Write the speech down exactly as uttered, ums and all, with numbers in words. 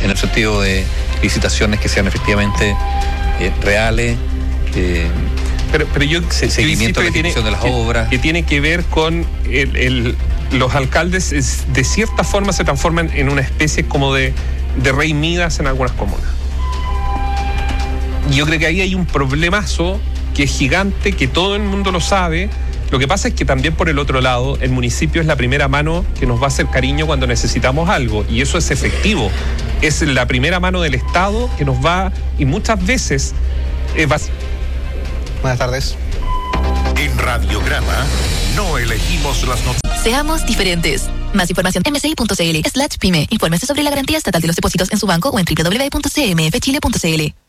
en el sentido de licitaciones que sean efectivamente eh, reales, eh, pero, pero yo se, seguimiento de la ejecución de las que, obras. Que tiene que ver con el, el, los alcaldes, es, de cierta forma se transforman en una especie como de, de rey Midas en algunas comunas. Y yo creo que ahí hay un problemazo que es gigante, que todo el mundo lo sabe. Lo que pasa es que también por el otro lado, el municipio es la primera mano que nos va a hacer cariño cuando necesitamos algo, y eso es efectivo. Es la primera mano del Estado que nos va, y muchas veces eh, va... Buenas tardes. En Radiograma no elegimos las noticias. Seamos diferentes. Más información m c i punto c l slash pyme. Infórmese sobre la garantía estatal de los depósitos en su banco o en w w w punto c m f chile punto c l.